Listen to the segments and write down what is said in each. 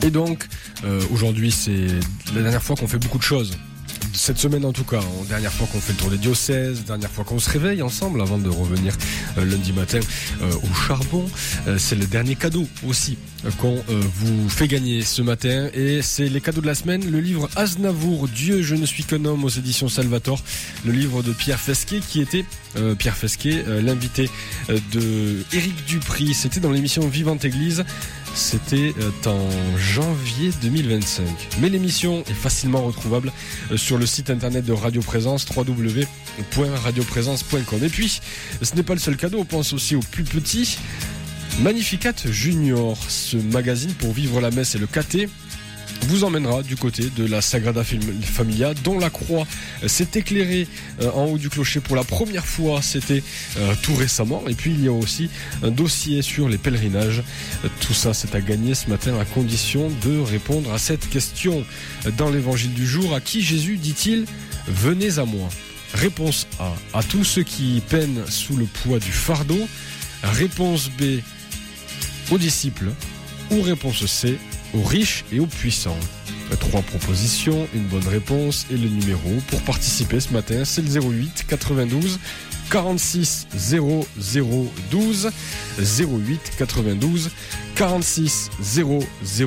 Et donc, aujourd'hui, c'est la dernière fois qu'on fait beaucoup de choses. Cette semaine en tout cas, dernière fois qu'on fait le tour des diocèses, dernière fois qu'on se réveille ensemble avant de revenir lundi matin au charbon. C'est le dernier cadeau aussi qu'on vous fait gagner ce matin et c'est les cadeaux de la semaine, le livre Aznavour, Dieu je ne suis qu'un homme aux éditions Salvator, le livre de Pierre Fesquet qui était Pierre Fesquet, l'invité de Éric Dupri, c'était dans l'émission Vivante Église. C'était en janvier 2025. Mais l'émission est facilement retrouvable sur le site internet de Radio Présence, www.radioprésence.com. Et puis, ce n'est pas le seul cadeau, on pense aussi aux plus petits. Magnificat Junior, ce magazine pour vivre la messe et le caté, vous emmènera du côté de la Sagrada Familia, dont la croix s'est éclairée en haut du clocher pour la première fois, c'était tout récemment. Et puis il y a aussi un dossier sur les pèlerinages. Tout ça c'est à gagner ce matin à condition de répondre à cette question dans l'évangile du jour. À qui Jésus dit-il « Venez à moi » Réponse A, à tous ceux qui peinent sous le poids du fardeau. Réponse B, aux disciples. Ou réponse C, aux riches et aux puissants. 3 propositions, une bonne réponse et le numéro pour participer ce matin, c'est le 08 92 46 00 12 08 92 46 00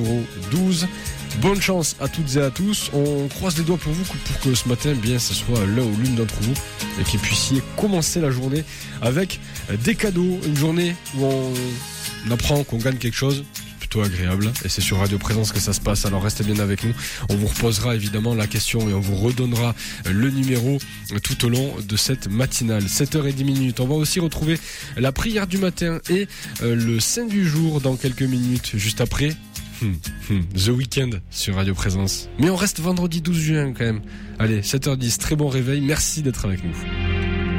12. Bonne chance à toutes et à tous. On croise les doigts pour vous pour que ce matin, bien, ce soit l'un ou l'une d'entre vous et que vous puissiez commencer la journée avec des cadeaux. Une journée où on apprend qu'on gagne quelque chose. Agréable et c'est sur Radio Présence que ça se passe, alors restez bien avec nous, on vous reposera évidemment la question et on vous redonnera le numéro tout au long de cette matinale. 7h10, on va aussi retrouver la prière du matin et le saint du jour dans quelques minutes, juste après The Weekend sur Radio Présence, mais on reste vendredi 12 juin quand même. Allez, 7h10, très bon réveil, merci d'être avec nous.